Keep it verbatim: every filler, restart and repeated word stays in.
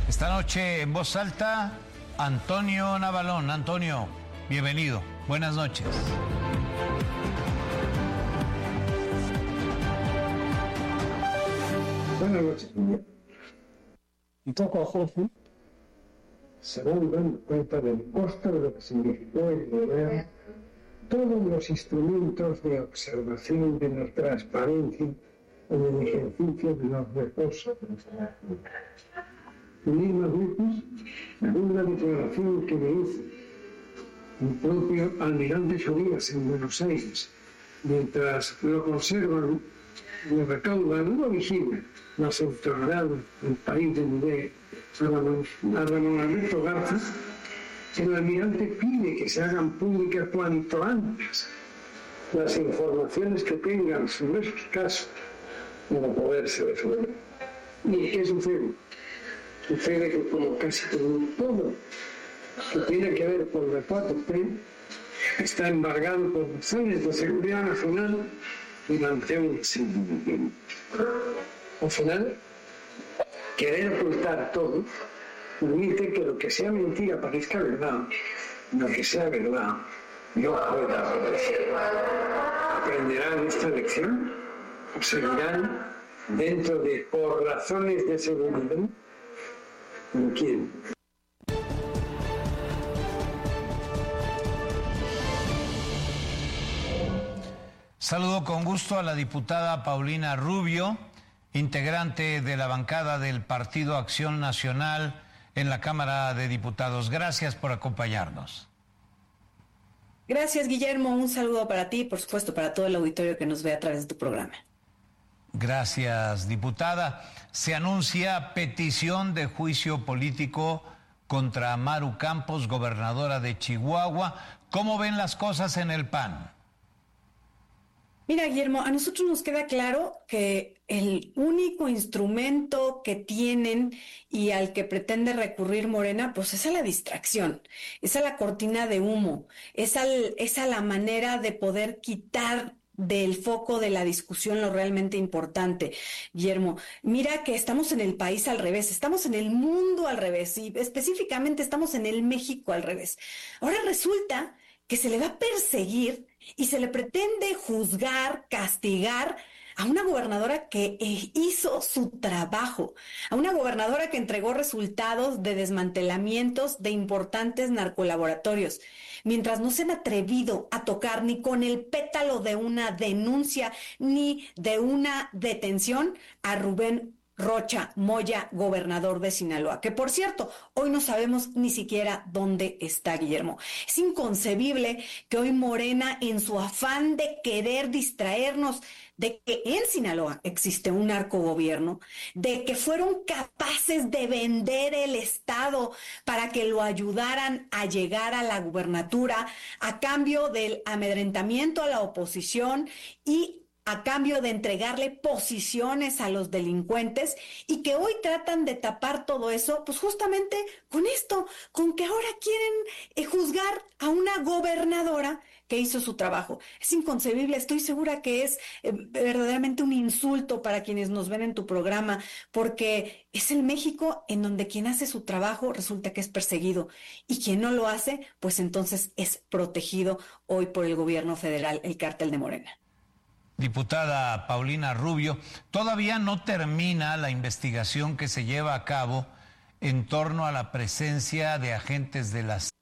Esta noche en voz alta, Antonio Navalón. Antonio, bienvenido. Buenas noches. Buenas noches, Miguel. Y poco a poco se van dando cuenta del costo de lo que significó el mover todos los instrumentos de observación de la transparencia en el ejercicio de los recursos. Mismas veces, una declaración que me hizo el propio almirante Solías en Buenos Aires, mientras lo conservan, lo recaudan, lo vigilan las autoridades del país de Miguel, a Ramón Alberto Garza, el almirante pide que se hagan públicas cuanto antes las informaciones que tengan sobre esos casos para poderse resolver. ¿Y qué sucede? Sucede que como casi todo que tiene que ver con la cuatro T está embargado por razones de seguridad nacional durante un tiempo. Al final, querer ocultar todo permite que lo que sea mentira parezca verdad, lo que sea verdad no pueda aparecer. ¿Aprenderán esta lección? ¿O seguirán dentro de por razones de seguridad? ¿Con quién? Saludo con gusto a la diputada Paulina Rubio, integrante de la bancada del Partido Acción Nacional en la Cámara de Diputados. Gracias por acompañarnos. Gracias, Guillermo. Un saludo para ti y, por supuesto, para todo el auditorio que nos ve a través de tu programa. Gracias, diputada. Se anuncia petición de juicio político contra Maru Campos, gobernadora de Chihuahua. ¿Cómo ven las cosas en el P A N? Mira, Guillermo, a nosotros nos queda claro que el único instrumento que tienen y al que pretende recurrir Morena, pues es a la distracción, es a la cortina de humo, es, al, es a la manera de poder quitar del foco de la discusión lo realmente importante. Guillermo, mira que estamos en el país al revés, estamos en el mundo al revés y específicamente estamos en el México al revés. Ahora resulta que se le va a perseguir y se le pretende juzgar, castigar a una gobernadora que hizo su trabajo, a una gobernadora que entregó resultados de desmantelamientos de importantes narcolaboratorios, mientras no se han atrevido a tocar ni con el pétalo de una denuncia ni de una detención a Rubén Rocha Moya, gobernador de Sinaloa, que por cierto, hoy no sabemos ni siquiera dónde está, Guillermo. Es inconcebible que hoy Morena, en su afán de querer distraernos de que en Sinaloa existe un narcogobierno, de que fueron capaces de vender el Estado para que lo ayudaran a llegar a la gubernatura a cambio del amedrentamiento a la oposición y a cambio de entregarle posiciones a los delincuentes y que hoy tratan de tapar todo eso, pues justamente con esto, con que ahora quieren eh, juzgar a una gobernadora que hizo su trabajo. Es inconcebible, estoy segura que es eh, verdaderamente un insulto para quienes nos ven en tu programa, porque es el México en donde quien hace su trabajo resulta que es perseguido y quien no lo hace, pues entonces es protegido hoy por el gobierno federal, el cártel de Morena. Diputada Paulina Rubio, todavía no termina la investigación que se lleva a cabo en torno a la presencia de agentes de la